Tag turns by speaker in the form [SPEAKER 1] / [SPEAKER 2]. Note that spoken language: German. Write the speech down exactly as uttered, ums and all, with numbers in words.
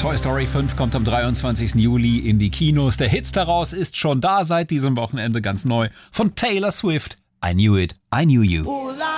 [SPEAKER 1] Toy Story fünf kommt am dreiundzwanzigsten Juli in die Kinos. Der Hit daraus ist schon da seit diesem Wochenende ganz neu von Taylor Swift. I Knew It, I Knew You.